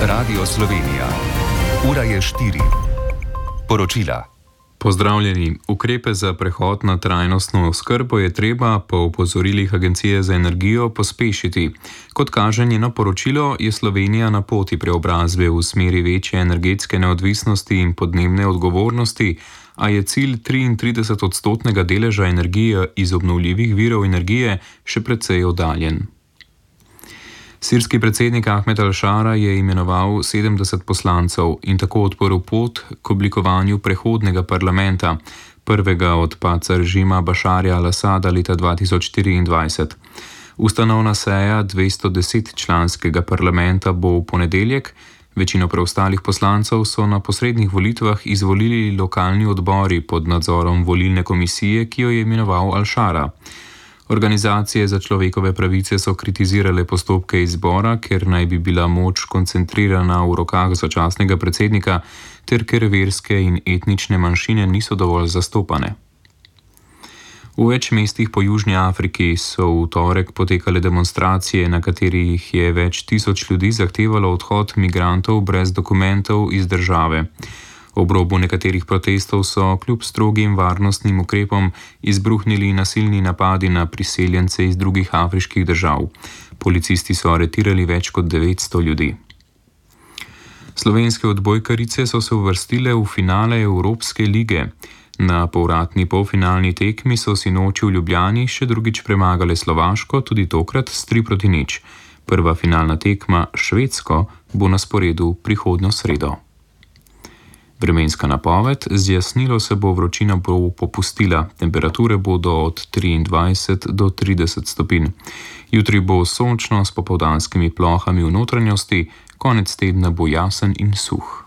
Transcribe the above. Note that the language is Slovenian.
Radio Slovenija. Ura je 4. Poročila. Pozdravljeni. Ukrepe za prehod na trajnostno oskrbo je treba po opozorilih Agencije za energijo pospešiti. Kot kaže njeno poročilo, je Slovenija na poti preobrazbe v smeri večje energetske neodvisnosti in podnebne odgovornosti, a je cilj 33% deleža energije iz obnovljivih virov energije še precej oddaljen. Sirski predsednik Ahmed al-Šara je imenoval 70 poslancev in tako odprl pot k oblikovanju prehodnega parlamenta, prvega od padca režima Bašarja al-Asada leta 2024. Ustanovna seja 210-članskega parlamenta bo v ponedeljek. Večino preostalih poslancev so na posrednih volitvah izvolili lokalni odbori pod nadzorom volilne komisije, ki jo je imenoval al-Šara. Organizacije za človekove pravice so kritizirale postopke izbora, ker naj bi bila moč koncentrirana v rokah začasnega predsednika, ter ker verske in etnične manjšine niso dovolj zastopane. V več mestih po Južni Afriki so v torek potekale demonstracije, na katerih je več tisoč ljudi zahtevalo odhod migrantov brez dokumentov iz države. Ob robu nekaterih protestov so kljub strogim varnostnim ukrepom izbruhnili nasilni napadi na priseljence iz drugih afriških držav. Policisti so aretirali več kot 900 ljudi. Slovenske odbojkarice so se uvrstile v finale Evropske lige. Na povratni polfinalni tekmi so sinoči v Ljubljani še drugič premagale Slovaško, tudi tokrat s 3-0. Prva finalna tekma Švedsko bo na sporedu prihodnjo sredo. Vremenska napoved: zjasnilo se bo, vročina bo popustila, temperature bodo od 23 do 30 stopinj. Jutri bo sončno s popoldanskimi plohami v notranjosti, konec tedna bo jasen in suh.